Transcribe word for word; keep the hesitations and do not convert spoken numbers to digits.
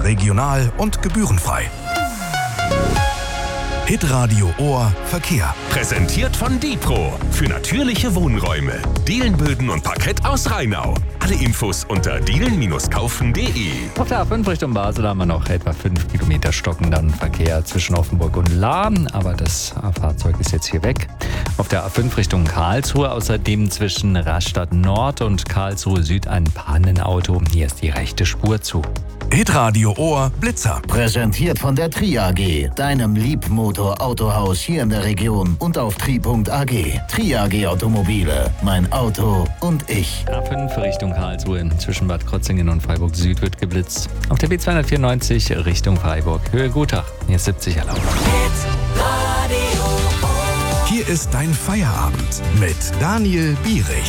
regional und gebührenfrei. Hitradio Ohr Verkehr. Präsentiert von Dipro für natürliche Wohnräume. Dielenböden und Parkett aus Rheinau. Alle Infos unter dielen kaufen punkt de. Auf der A fünf Richtung Basel haben wir noch etwa fünf Kilometer stockenden Verkehr zwischen Offenburg und Lahm, aber das Fahrzeug ist jetzt hier weg. Auf der A fünf Richtung Karlsruhe außerdem zwischen Rastatt Nord und Karlsruhe Süd ein Pannenauto. Hier ist die rechte Spur zu. Hitradio Ohr Blitzer. Präsentiert von der Tri A G, deinem Liebmotor-Autohaus hier in der Region und auf tri punkt a g. Tri A G Automobile, mein Auto und ich. A fünf Richtung Karlsruhe zwischen Bad Krotzingen und Freiburg Süd wird geblitzt. Auf der B zweihundertvierundneunzig Richtung Freiburg Höhe Gutach. Hier ist siebzig erlaubt. Hier ist dein Feierabend mit Daniel Bierich.